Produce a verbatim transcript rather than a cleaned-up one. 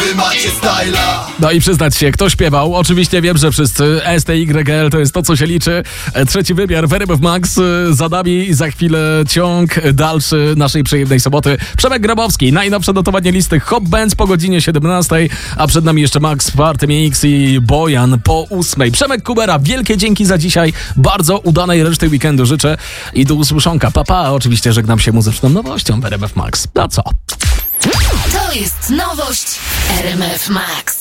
wy macie styla. No i przyznać się, kto śpiewał? Oczywiście wiem, że wszyscy. S T Y L to jest to, co się liczy. Trzeci wymiar w R M F Max za nami i za chwilę ciąg dalszy naszej przyjemnej soboty. Przemek Grabowski, najnowsze notowanie listy Hot Bands po godzinie siedemnastej, a przed nami jeszcze Max Party Mix i Bojan po ósmej. Przemek Kubera, wielkie dzięki za dzisiaj. Bardzo udanej reszty weekendu życzę i do usłyszonka. Pa, pa. Oczywiście żegnam się muzyczną nowością w R M F Max. No co? To jest nowość R M F Max.